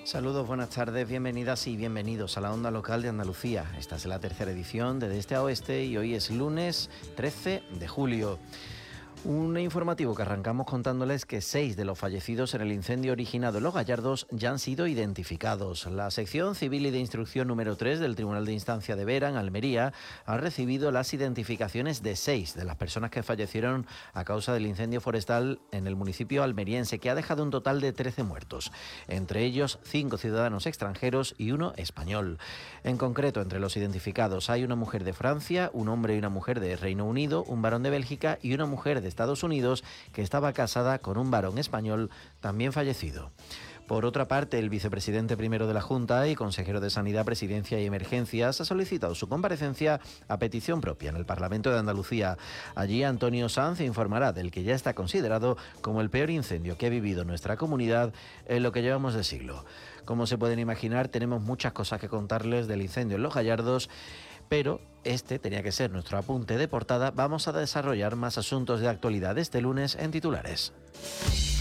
Saludos, buenas tardes, bienvenidas y bienvenidos a la Onda Local de Andalucía. Esta es la tercera edición de Este a Oeste y hoy es lunes 13 de julio. Un informativo que arrancamos contándoles que 6 de los fallecidos en el incendio originado en Los Gallardos ya han sido identificados. La sección civil y de instrucción número 3 del Tribunal de Instancia de Vera, en Almería, ha recibido las identificaciones de 6 de las personas que fallecieron a causa del incendio forestal en el municipio almeriense, que ha dejado un total de 13 muertos, entre ellos 5 ciudadanos extranjeros y 1 español. En concreto, entre los identificados hay una mujer de Francia, un hombre y una mujer de Reino Unido, un varón de Bélgica y una mujer de Estados Unidos que estaba casada con un varón español también fallecido. Por otra parte, el vicepresidente primero de la Junta y consejero de Sanidad, Presidencia y Emergencias ha solicitado su comparecencia a petición propia en el Parlamento de Andalucía. Allí Antonio Sanz informará del que ya está considerado como el peor incendio que ha vivido nuestra comunidad en lo que llevamos de siglo. Como se pueden imaginar, tenemos muchas cosas que contarles del incendio en Los Gallardos, pero este tenía que ser nuestro apunte de portada. Vamos a desarrollar más asuntos de actualidad este lunes en titulares.